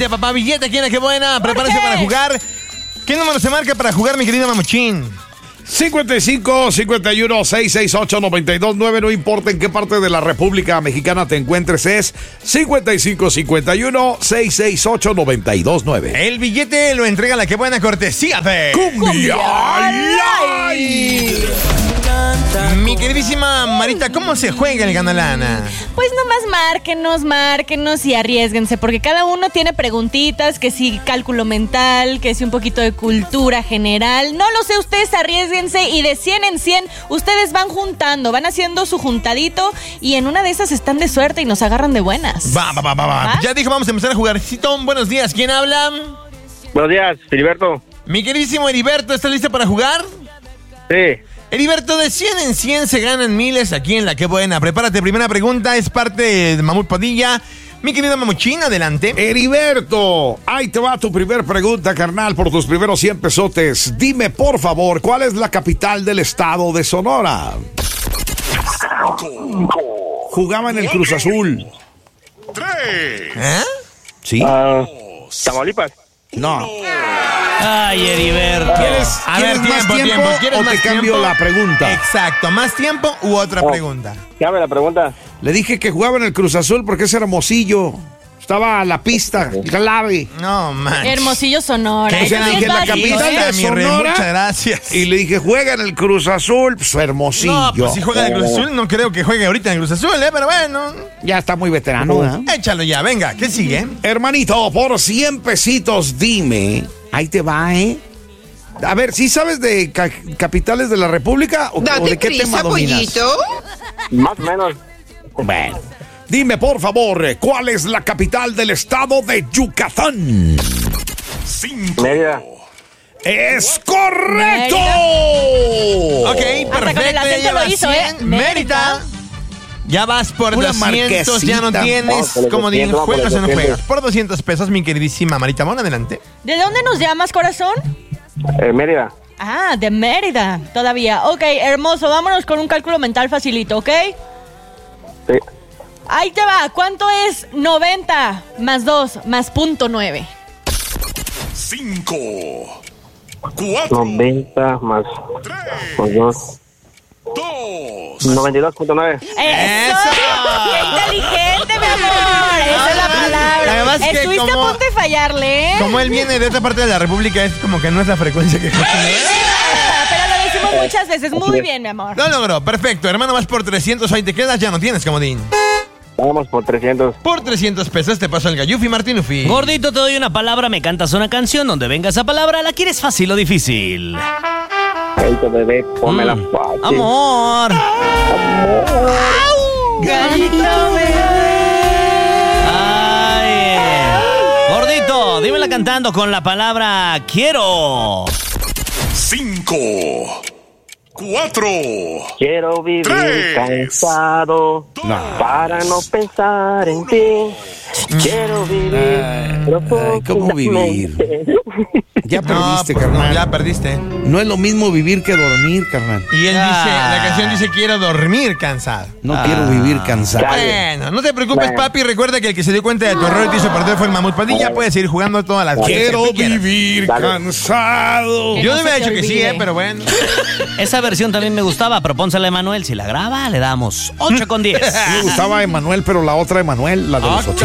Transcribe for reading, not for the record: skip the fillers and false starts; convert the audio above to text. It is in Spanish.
billete, papá, billete. ¿Quién es que buena? Prepárense para jugar. ¿Qué número se marca para jugar, mi querido Mamuchín? 55 51 668 929. No importa en qué parte de la República Mexicana te encuentres, es 55 51 668 929. El billete lo entrega la que buena cortesía de Cumbia Live. Mi queridísima Marita, ¿cómo se juega el Ganalana? Pues nomás márquenos y arriésguense, porque cada uno tiene preguntitas, que si cálculo mental, que si un poquito de cultura general. No lo sé, ustedes arriésguense y de 100 en 100 ustedes van juntando, van haciendo su juntadito y en una de esas están de suerte y nos agarran de buenas. Va. ¿Ah? Ya dijo, vamos a empezar a jugar. Citón, buenos días. ¿Quién habla? Buenos días, Filiberto. Mi queridísimo Heriberto, ¿estás listo para jugar? Sí. Heriberto, de 100 en 100 se ganan miles aquí en La Que Buena. Prepárate, primera pregunta, es parte de Mamut Padilla. Mi querido Mamuchín, adelante. Heriberto, ahí te va tu primer pregunta, carnal, por tus primeros 100 pesotes. Dime, por favor, ¿cuál es la capital del estado de Sonora? Jugaba en el Cruz Azul. ¿Eh? ¿Sí? Tamaulipas. No. Ay, Heriberto. ¿Quieres más tiempo ¿Quieres o más te cambio tiempo? la pregunta? Exacto, ¿más tiempo u otra pregunta? Dame la pregunta. Le dije que jugaba en el Cruz Azul porque es Hermosillo. Estaba a la pista, clave. No, man. Hermosillo, Sonora. ¿Qué? Eso O sea, sí dije, es la básico, capital ¿eh? de mi rey, Sonora. muchas gracias. Y le dije, juega en el Cruz Azul, pues Hermosillo. No, pues si juega en el Cruz Azul, no creo que juegue ahorita en el Cruz Azul, pero bueno. Ya está muy veterano, ¿eh? Échalo ya, venga, ¿qué sigue? Hermanito, por 100 pesitos, dime. Ahí te va, ¿eh? A ver, ¿sí sabes de capitales de la República o de qué tema dominas? Pollito. Más o menos. Bueno, dime, por favor, ¿cuál es la capital del estado de Yucatán? Mérida. ¡Es correcto! Ok, Hasta con el perfecto, ya acento llevas lo hizo, 100. Mérida. Mérida. Ya vas por Una 200, ya no marquesita. tienes Vamos por los comodín, 200, juegas o no 200. juegas. Por 200 pesos, mi queridísima Marita Mon, adelante. ¿De dónde nos llamas, corazón? Mérida. Ah, de Mérida, todavía. Ok, hermoso, vámonos con un cálculo mental facilito, ¿ok? Sí. Ahí te va, ¿cuánto es 90 más 2 más .9? 5, 4, 90 más 2. 2. 92.9. ¡Eso! ¡Qué inteligente, mi amor! Esa es la palabra. Además que Estuviste como- a punto de fallarle, ¿eh? Como él viene de otra parte de la República, es como que no es la frecuencia que Pero lo decimos muchas veces. Muy bien, mi amor. Lo logró, perfecto. Hermano, vas por 300, ahí te quedas, ya no tienes comodín. Vamos por 300. Por 300 pesos te paso el Gallufi Martinufi. Gordito, te doy una palabra, me cantas una canción donde venga esa palabra. ¿La quieres fácil o difícil? Ahorita, bebé, pónmela fácil. Amor. Gallito, Ay. Gordito, dímela cantando con la palabra quiero. 5, 4. Quiero vivir 3. cansado para no pensar en ti. Quiero vivir ¿cómo vivir? Ya perdiste, no, pues carnal. no, ya perdiste. No es lo mismo vivir que dormir, carnal. Y él dice, la canción dice quiero dormir cansado. No quiero vivir cansado. Bueno, no te preocupes, Bueno. papi. Recuerda que el que se dio cuenta de tu error y te hizo perder fue el Mamut Padilla. Puedes seguir jugando todas las veces Quiero que tú quieras. vivir Dale. cansado. Que Yo no no me se había te dicho que sí, olvide. pero bueno. Esa versión también me gustaba. Propónsela a Emanuel. Si la graba, le damos 8 con 10. Me gustaba Emanuel, pero la otra Emanuel, la de los 80.